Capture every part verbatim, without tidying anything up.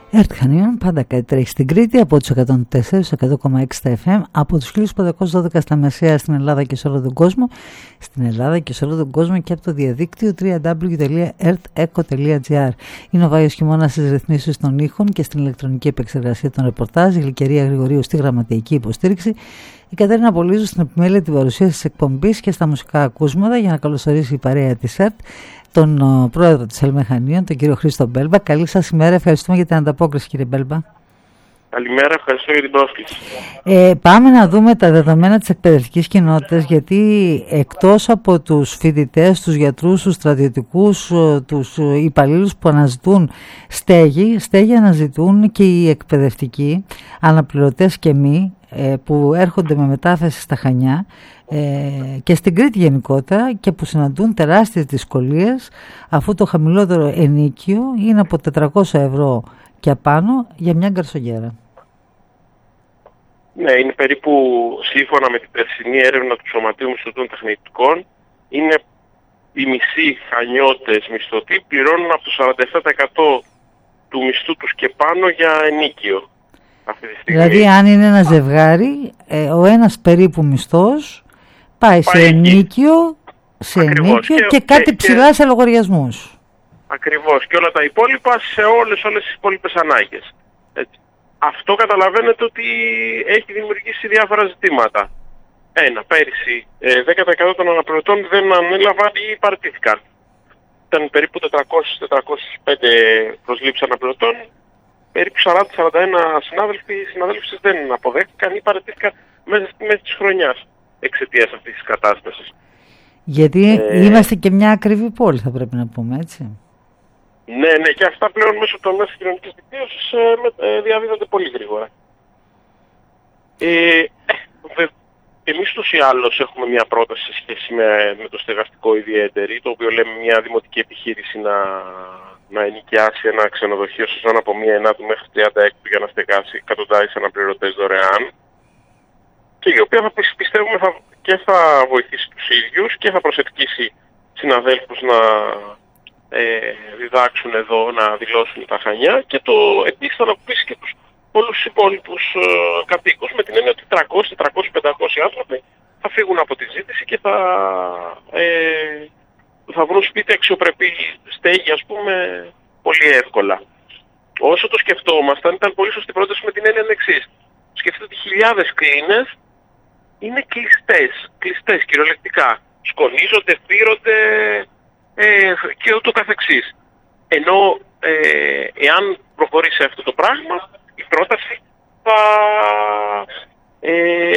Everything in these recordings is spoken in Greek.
ΕΡΤ Χανίων, πάντα κάτι τρέχει στην Κρήτη, από τους εκατόν τέσσερα στους εκατό κόμμα έξι στα εφ εμ, από τους χίλια πεντακόσια δώδεκα στα μεσαία στην Ελλάδα και σε όλο τον κόσμο, στην Ελλάδα και σε όλο τον κόσμο και από το διαδίκτυο double-u double-u double-u τελεία ερτ εκο τελεία τζι άρ. Είναι ο Βάιος Χειμώνας στις ρυθμίσεις των ήχων και στην ηλεκτρονική επεξεργασία των ρεπορτάζ, η Γλυκερία Γρηγορίου στη γραμματεϊκή υποστήριξη, η Κατερίνα Πολύζου στην επιμέλεια την παρουσίαση της εκπομπής και στα μουσικά ακούσματα, για να καλωσορίσει η παρέα της ΕΡΤ τον uh, πρόεδρο της ΕΛΜΕ Χανίων, τον κύριο Χρήστο Μπέλμπα. Καλή σας ημέρα, ευχαριστούμε για την ανταπόκριση, κύριε Μπέλμπα. Καλημέρα, ευχαριστώ για την πρόσκληση. Ε, πάμε να δούμε τα δεδομένα της εκπαιδευτικής κοινότητας, γιατί εκτός από τους φοιτητές, τους γιατρούς, τους στρατιωτικούς, τους υπαλλήλους που αναζητούν στέγη, στέγη αναζητούν και οι εκπαιδευτικοί, αναπληρωτές και μη, που έρχονται με μετάθεση στα Χανιά και στην Κρήτη γενικότερα και που συναντούν τεράστιες δυσκολίες, αφού το χαμηλότερο ενίκιο είναι από τετρακόσια ευρώ και απάνω για μια γκαρσογέρα. Ναι, είναι περίπου, σύμφωνα με την περσινή έρευνα του Σωματείου Μισθωτών Τεχνητικών, είναι οι μισοί χανιώτες μισθωτοί πληρώνουν από το σαράντα επτά τοις εκατό του μισθού τους και πάνω για ενίκιο. Αυτή τη στιγμή. Δηλαδή αν είναι ένα ζευγάρι, ε, ο ένας περίπου μισθός πάει, πάει σε ενίκιο, σε ενίκιο και, και κάτι και, ψηλά και... σε λογαριασμούς. Ακριβώς, και όλα τα υπόλοιπα σε όλες, όλες τις υπόλοιπες ανάγκες. Έτσι. Αυτό καταλαβαίνετε ότι έχει δημιουργήσει διάφορα ζητήματα. Ένα, πέρυσι ε, δέκα τοις εκατό των αναπληρωτών δεν ανέλαβαν ή παραιτήθηκαν. Ήταν περίπου τετρακόσιες με τετρακόσιες πέντε προσλήψεις αναπληρωτών. Περίπου σαράντα με σαράντα ένα συνάδελφοι, συναδέλφοι δεν αποδέχτηκαν ή παραιτήθηκαν μέσα στη μέση της χρονιάς εξαιτίας αυτής της κατάστασης. Γιατί ε... είμαστε και μια ακριβή πόλη, θα πρέπει να πούμε, έτσι. Ναι, ναι, και αυτά πλέον μέσω των μέσων κοινωνικής δικτύωσης ε, ε, διαδίδονται πολύ γρήγορα. Ε, ε, εμείς τους ή άλλως έχουμε μια πρόταση σε σχέση με, με το στεγαστικό ιδιαίτερη, το οποίο λέμε μια δημοτική επιχείρηση να, να ενοικιάσει ένα ξενοδοχείο σε ζώνη από μία ενάτου μέχρι τριάντα έκτου για να στεγάσει εκατοντάδες αναπληρωτές δωρεάν, και η οποία θα πιστεύουμε θα, και θα βοηθήσει τους ίδιους και θα προσελκύσει συναδέλφους να ε, διδάξουν εδώ, να δηλώσουν τα Χανιά, και το επίσης θα ανακουφίσει και τους όλους τους υπόλοιπους ε, κατοίκους, με την έννοια ότι τριακόσιοι, τετρακόσιοι, πεντακόσιοι άνθρωποι θα φύγουν από τη ζήτηση και θα, ε, θα βρουν σπίτι αξιοπρεπή στέγη, ας πούμε, πολύ εύκολα. Όσο το σκεφτόμασταν, ήταν πολύ σωστή πρόταση με την έννοια εξής. Σκεφτείτε ότι χιλιάδες κλίνες είναι κλειστές, κλειστές κυριολεκτικά. Σκονίζονται, φύρονται ε, και ούτω καθεξής. Ενώ ε, εάν προχωρήσει αυτό το πράγμα, η πρόταση θα, ε,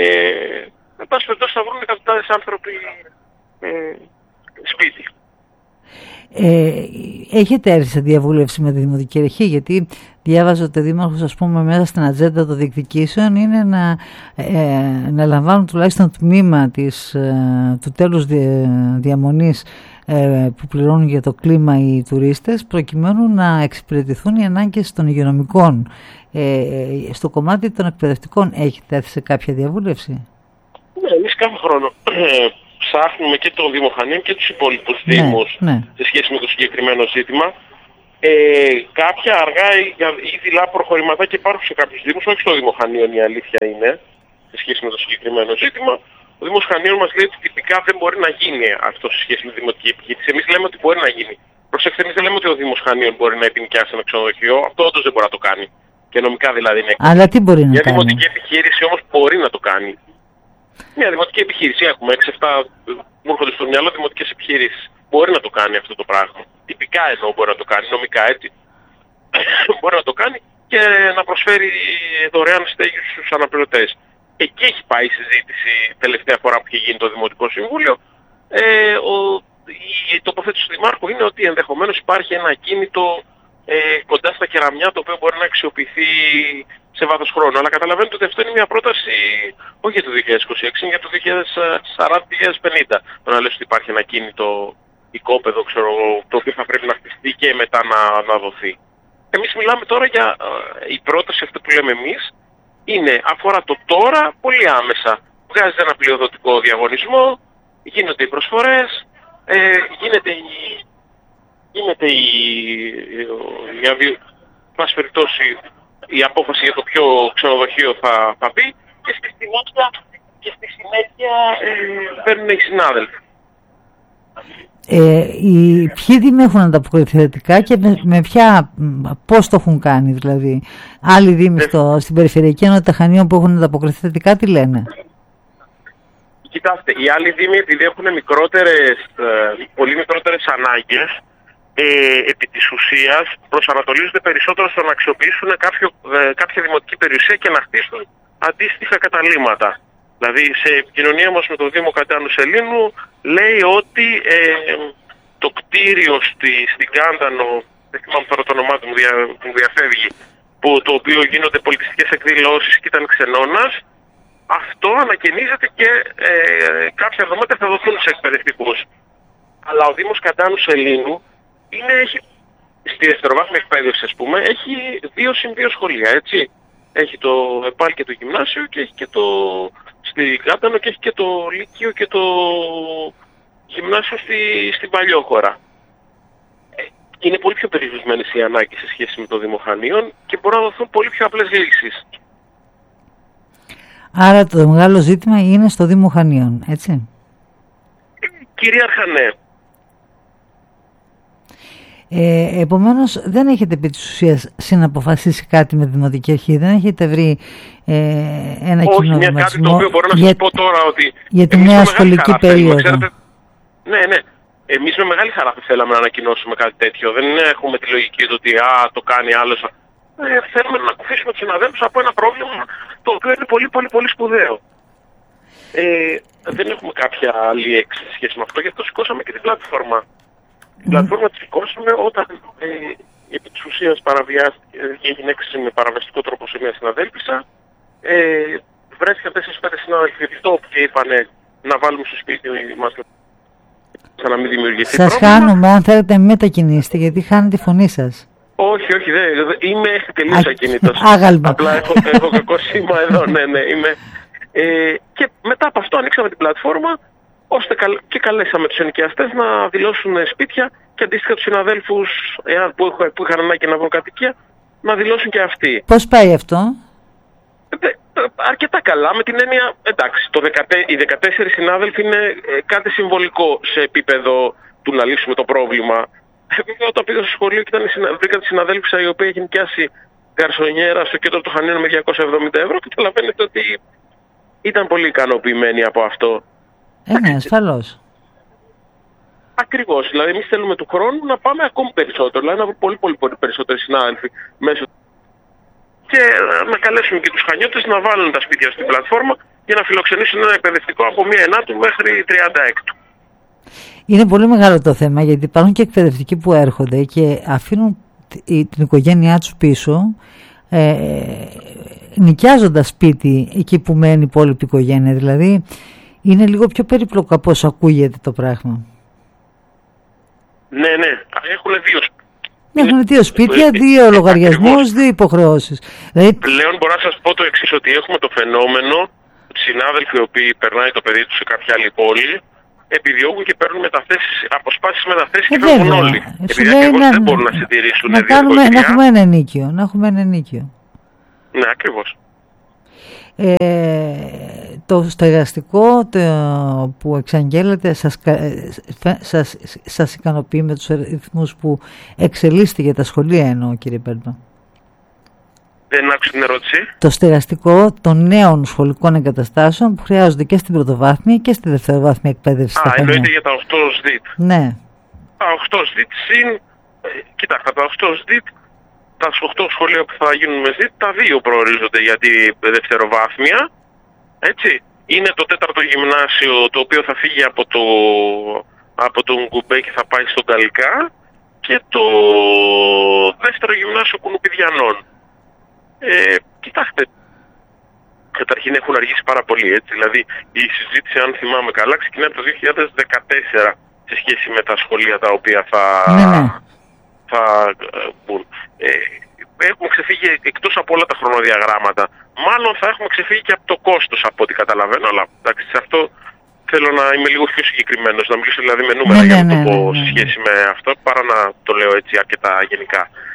θα βρουν εκατοντάδες άνθρωποι ε, σπίτι. Ε, έχετε έρθει σε διαβούλευση με τη Δημοτική Αρχή? Γιατί διάβαζα ότι ο Δήμαρχος, ας πούμε, μέσα στην ατζέντα των διεκδικήσεων είναι να, ε, να λαμβάνουν τουλάχιστον τμήμα της, ε, του τέλους δια, διαμονής ε, που πληρώνουν για το κλίμα οι τουρίστες, προκειμένου να εξυπηρετηθούν οι ανάγκες των υγειονομικών. Ε, στο κομμάτι των εκπαιδευτικών έχετε έρθει σε κάποια διαβούλευση? Ναι, εμείς κάθε χρόνο ψάχνουμε και το Δήμο Χανίων και τους υπόλοιπους ναι, δήμους ναι. σε σχέση με το συγκεκριμένο ζήτημα. Ε, κάποια αργά ή δειλά προχωρηματάκια υπάρχουν σε κάποιους δήμους, όχι στο Δήμο Χανίων, η αλήθεια είναι, σε σχέση με το συγκεκριμένο ζήτημα. Ο Δήμος Χανίων μας λέει ότι τυπικά δεν μπορεί να γίνει αυτό σε σχέση με τη δημοτική επιχείρηση. Εμείς λέμε ότι μπορεί να γίνει. Προσέξτε, εμείς δεν λέμε ότι ο Δήμος Χανίων μπορεί να επινοικιάσει ένα ξενοδοχείο. Αυτό όντως δεν μπορεί να το κάνει. Και νομικά δηλαδή είναι. Αλλά τι μπορεί να Μια κάνει? δημοτική επιχείρηση όμως μπορεί να το κάνει. Μια δημοτική επιχείρηση, έχουμε έξι εφτά μου έρχονται στο μυαλό δημοτικές επιχειρήσεις. Μπορεί να το κάνει αυτό το πράγμα. Τυπικά εννοώ μπορεί να το κάνει, νομικά έτσι. Μπορεί να το κάνει και να προσφέρει δωρεάν στέγη στους αναπληρωτές. Εκεί έχει πάει η συζήτηση τελευταία φορά που είχε γίνει το Δημοτικό Συμβούλιο. Ε, ο, η τοποθέτηση του Δημάρχου είναι ότι ενδεχομένως υπάρχει ένα ακίνητο ε, κοντά στα Κεραμιά, το οποίο μπορεί να αξιοποιηθεί σε βάθος χρόνου. Αλλά καταλαβαίνετε ότι αυτό είναι μια πρόταση όχι για το δύο χιλιάδες είκοσι έξι, είναι για το δύο χιλιάδες σαράντα με δύο χιλιάδες πενήντα. Το να λες ότι υπάρχει ένα κίνητο οικόπεδο, ξέρω, το οποίο θα πρέπει να χτιστεί και μετά να, να δοθεί. Εμείς μιλάμε τώρα για ε, η πρόταση αυτή που λέμε εμείς είναι, αφορά το τώρα πολύ άμεσα. Βγάζεται ένα πλειοδοτικό διαγωνισμό, γίνονται οι προσφορές, ε, γίνεται η, γίνεται η, η, η, πάση περιπτώσει, η απόφαση για το ποιο ξενοδοχείο θα, θα μπει και στη συνέχεια, και στη συνέχεια ε, παίρνουν οι συνάδελφοι. Ε, οι, ποιοι δήμοι έχουν ανταποκριθεί θετικά και με, με ποια, πώς το έχουν κάνει, δηλαδή άλλοι δήμοι στο, στην Περιφερειακή Ενότητα Χανίων που έχουν ανταποκριθεί θετικά, τι λένε? Κοιτάξτε, οι άλλοι δήμοι, επειδή έχουν μικρότερες, πολύ μικρότερες ανάγκες, ε, επί της ουσίας προσανατολίζονται περισσότερο στο να αξιοποιήσουν κάποιο, ε, κάποια δημοτική περιουσία και να χτίσουν αντίστοιχα καταλύματα. Δηλαδή, σε επικοινωνία μας με το Δήμο Κατάνου Σελήνου λέει ότι ε, το κτίριο στη, στην Κάντανο, δεν θυμάμαι τώρα το όνομά του, μου, δια, μου διαφεύγει, που, το οποίο γίνονται πολιτιστικές εκδηλώσεις και ήταν ξενώνας, αυτό ανακαινίζεται και ε, κάποια δωμάτια θα δοθούν σε εκπαιδευτικούς. Αλλά ο Δήμος Κατάνου Σελήνου είναι, έχει, στη δευτεροβάθμια εκπαίδευση, ας πούμε, έχει δύο συν δύο σχολεία, έτσι. Έχει το ΕΠΑΛ και το γυμνάσιο και έχει και το στη Κάτανο και έχει και το Λύκειο και το γυμνάσιο στη, στην Παλιόχώρα. Είναι πολύ πιο περιορισμένες οι ανάγκες σε σχέση με το Δήμο Χανίων και μπορούν να δοθούν πολύ πιο απλές λύσεις. Άρα το μεγάλο ζήτημα είναι στο Δήμο Χανίων, έτσι? Κυρίαρχα ναι. Ε, επομένως δεν έχετε επί της ουσίας συναποφασίσει κάτι με τη Δημοτική Αρχή, δεν έχετε βρει ε, ένα κοινό βηματισμό? Όχι, μια κάτι το οποίο μπορώ να για, σας πω τώρα ότι... Για τη νέα σχολική περίοδο. Ξέρετε, ναι, ναι. Εμείς με μεγάλη χαρά θα θέλαμε να ανακοινώσουμε κάτι τέτοιο. Δεν έχουμε τη λογική του ότι α, το κάνει άλλος. Ε, θέλουμε να ακουφίσουμε τους συναδέλφους από ένα πρόβλημα το οποίο είναι πολύ πολύ πολύ σπουδαίο. Ε, δεν έχουμε κάποια άλλη έξι σχέση με αυτό, γι' αυτό σηκώσαμε και την πλατφόρμα. Την πλατφόρμα τη σηκώσαμε όταν ε, επί της ουσίας παραβιάστηκε, έγινε έξι με παραβιαστικό τρόπο σε μια συναδέλφισσα. Ε, βρέθηκαν τέσσερις πέντε συνάδελφοι και είπανε να βάλουμε στο σπίτι μας σαν να μην δημιουργηθεί σας πρόβλημα. Σας χάνουμε, αν θέλετε μετακινήστε, γιατί χάνει τη φωνή σας. Όχι, όχι, δεν, είμαι τελείως ακίνητος. Άγαλμα. Απλά έχω, έχω κακό σήμα εδώ, ναι, ναι, είμαι. Ε, και μετά από αυτό ανοίξαμε την πλατφόρμα ώστε και καλέσαμε τους ενοικιαστές να δηλώσουν σπίτια και αντίστοιχα τους συναδέλφους που, που είχαν ανάγκη να βρουν κατοικία να δηλώσουν και αυτοί. Πώς πάει αυτό? Ε, αρκετά καλά, με την έννοια, εντάξει, το δεκατέσσερα, οι δεκατέσσερις συνάδελφοι είναι κάτι συμβολικό σε επίπεδο του να λύσουμε το πρόβλημα. Βέβαια, όταν πήγα στο σχολείο και βρήκα τη συναδέλφισσα η οποία έχει νοικιάσει γκαρσονιέρα στο κέντρο του Χανίων με διακόσια εβδομήντα ευρώ, καταλαβαίνετε ότι ήταν πολύ ικανοποιημένοι από αυτό. Ε, ναι, ασφαλώς. Ακριβώς. Δηλαδή, εμείς θέλουμε του χρόνου να πάμε ακόμη περισσότερο. Δηλαδή, να βρούμε πολύ, πολύ, πολύ περισσότεροι συνάδελφοι μέσω. Και να καλέσουμε και τους Χανιώτες να βάλουν τα σπίτια στην πλατφόρμα για να φιλοξενήσουν ένα εκπαιδευτικό από μία ενάτου μέχρι τριάντα έκτου. Είναι πολύ μεγάλο το θέμα, γιατί υπάρχουν και εκπαιδευτικοί που έρχονται και αφήνουν την οικογένειά τους πίσω, ε, νοικιάζοντας σπίτι εκεί που μένει η υπόλοιπη οικογένεια. Δηλαδή είναι λίγο πιο περίπλοκο από όσο ακούγεται το πράγμα. Ναι, ναι. Έχουν δύο σπίτια. Έχουν δύο σπίτια, δύο λογαριασμούς, δύο υποχρεώσεις. Δηλαδή... Πλέον μπορώ να σας πω το εξής, ότι έχουμε το φαινόμενο συνάδελφοι οι οποίοι περνάει το παιδί τους σε κάποια άλλη πόλη επιδιώκουν και παίρνουν μεταθέσεις, αποσπάσεις μεταθέσεις και φεύγουν όλοι. Επειδή ακριβώς να, δεν μπορούν να συντηρήσουν να, κάνουμε, να έχουμε ένα ενίκιο. Να έχουμε ένα ενίκιο. Ναι, ακριβώς. Ε, το στεγαστικό το, που εξαγγέλλεται σας, σας, σας ικανοποιεί με τους αριθμούς που εξελίσσεται για τα σχολεία, εννοώ, κύριε Πέρμπα? Δεν άκουσα την ερώτηση. Το στεγαστικό των νέων σχολικών εγκαταστάσεων που χρειάζονται και στην πρωτοβάθμια και στη δευτεροβάθμια εκπαίδευση. Α, εννοείται για τα οκτώ ΣΔΙΤ. Ναι. Τα οκτώ ΣΔΙΤ συν, ε, κοιτάξτε, τα οκτώ ΣΔΙΤ, τα οκτώ σχολεία που θα γίνουν με ΣΔΙΤ, τα δύο προορίζονται για τη δευτεροβάθμια, έτσι. Είναι το τέταρτο γυμνάσιο το οποίο θα φύγει από το, από τον Γκουμπέ και θα πάει στον Καλικά και το δεύτερο γυμνάσιο Κουνουπιδιανών. Ε, κοιτάξτε, καταρχήν έχουν αργήσει πάρα πολύ, έτσι. Δηλαδή η συζήτηση, αν θυμάμαι καλά, ξεκινάει από το δύο χιλιάδες δεκατέσσερα σε σχέση με τα σχολεία τα οποία θα, ναι. θα μπουν. Ε, έχουμε ξεφύγει εκτός από όλα τα χρονοδιαγράμματα. Μάλλον θα έχουμε ξεφύγει και από το κόστος, από ό,τι καταλαβαίνω, αλλά εντάξει, σε αυτό θέλω να είμαι λίγο πιο συγκεκριμένος, να μιλήσω δηλαδή με νούμερα, ναι, για να ναι, το πω ναι, ναι, σε σχέση με αυτό, παρά να το λέω έτσι αρκετά γενικά.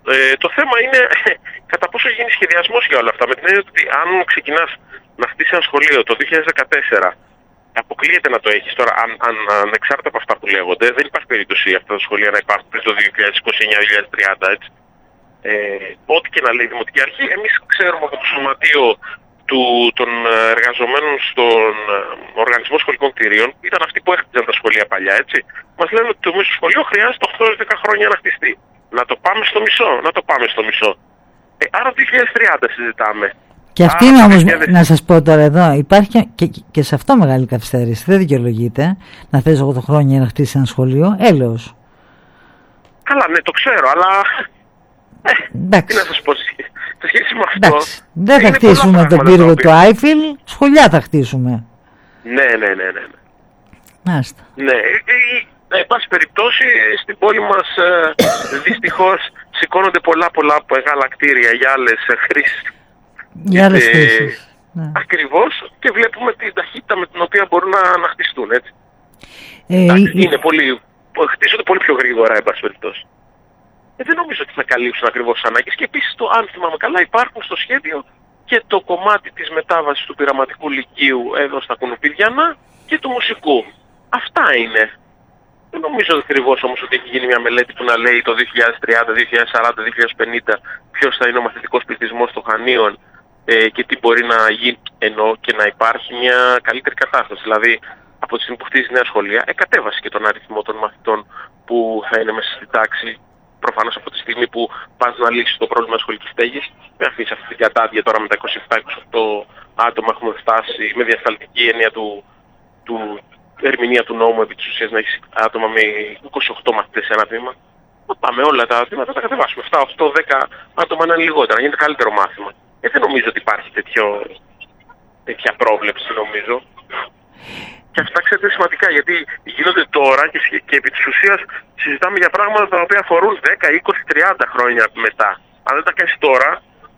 Ε, το θέμα είναι κατά πόσο γίνει σχεδιασμός για όλα αυτά. Με την έννοια ότι αν ξεκινάς να χτίσεις ένα σχολείο το δύο χιλιάδες δεκατέσσερα, αποκλείεται να το έχεις τώρα, αν, αν, ανεξάρτητα από αυτά που λέγονται, δεν υπάρχει περίπτωση αυτά τα σχολεία να υπάρχουν πριν το δύο χιλιάδες είκοσι εννιά δύο χιλιάδες τριάντα, έτσι. Ε, ό,τι και να λέει η Δημοτική Αρχή, εμείς ξέρουμε από το Σωματείο του, των εργαζομένων στον Οργανισμό Σχολικών Κτηρίων, ήταν αυτοί που έχτιζαν τα σχολεία παλιά, έτσι. Μας λένε ότι το μέσο σχολείο χρειάζεται οκτώ με δέκα χρόνια να χτιστεί. Να το πάμε στο μισό, να το πάμε στο μισό. Ε, άρα δύο χιλιάδες τριάντα συζητάμε. Και αυτή είναι όμως, να σας πω τώρα εδώ, υπάρχει και, και σε αυτό μεγάλη καθυστέρηση. Δεν δικαιολογείται να θες οκτώ χρόνια να χτίσεις ένα σχολείο, έλεος. Καλά, ναι, το ξέρω, αλλά ε, τι να σας πω, σε σχέση με αυτό... Εντάξει. Δεν θα χτίσουμε τον πύργο του Άιφιλ, σχολιά θα χτίσουμε. Ναι, ναι, ναι, ναι. Μάλιστα. Ναι, εν πάση περιπτώσει στην πόλη μας ε, δυστυχώς σηκώνονται πολλά πολλά μεγάλα κτίρια για άλλες χρήσεις. Για άλλες χρήσεις. Ναι. Ακριβώς, και βλέπουμε την ταχύτητα με την οποία μπορούν να, να χτιστούν, έτσι. Ε, Εντάξει, ε, είναι πολύ, χτίζονται πολύ πιο γρήγορα, εν πάση περιπτώσει. Ε, δεν νομίζω ότι θα καλύψουν ακριβώς τις ανάγκες. Και επίσης, το, αν θυμάμαι καλά, υπάρχουν στο σχέδιο και το κομμάτι της μετάβασης του πειραματικού λυκείου εδώ στα Κουνουπίδιανα και του μουσικού. Αυτά είναι. Δεν νομίζω ακριβώς όμως ότι έχει γίνει μια μελέτη που να λέει το δύο χιλιάδες τριάντα, δύο χιλιάδες σαράντα, δύο χιλιάδες πενήντα ποιος θα είναι ο μαθητικός πληθυσμός των Χανίων ε, και τι μπορεί να γίνει, ενώ και να υπάρχει μια καλύτερη κατάσταση. Δηλαδή, από τη στιγμή που χτίζει νέα σχολεία, εκατέβασε και τον αριθμό των μαθητών που θα είναι μέσα στην τάξη. Προφανώς από τη στιγμή που πας να λύσεις το πρόβλημα της σχολικής στέγης, με αφήσεις αυτή την κατάδεια τώρα με τα είκοσι επτά είκοσι οκτώ άτομα έχουμε φτάσει με διασταλτική έννοια του, του ερμηνεία του νόμου επί της ουσίας να έχεις άτομα με είκοσι οκτώ μαθητές σε ένα τμήμα. Να πάμε όλα τα τμήματα, τα κατεβάσουμε. εφτά, οκτώ, δέκα άτομα να είναι λιγότερα, να γίνεται καλύτερο μάθημα. Ε, δεν νομίζω ότι υπάρχει τέτοιο, τέτοια πρόβλεψη, νομίζω. Και αυτά ξέρετε σημαντικά, γιατί γίνονται τώρα και, και επί της ουσίας συζητάμε για πράγματα τα οποία αφορούν δέκα, είκοσι, τριάντα χρόνια μετά. Αν δεν τα κάνεις τώρα,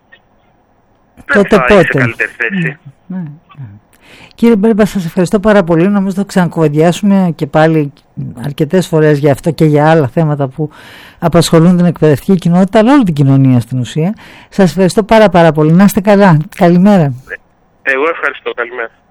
δεν τότε θα πότε. είσαι σε καλύτερη θέση. Ναι, ναι, ναι. Κύριε Μπέρμπα, σας ευχαριστώ πάρα πολύ. Νομίζω θα ξανακουβεντιάσουμε και πάλι αρκετές φορές για αυτό και για άλλα θέματα που απασχολούν την εκπαιδευτική κοινότητα, αλλά όλη την κοινωνία στην ουσία. Σας ευχαριστώ πάρα πάρα πολύ. Να είστε καλά. Καλημέρα. Εγώ ευχαριστώ. Καλημέρα.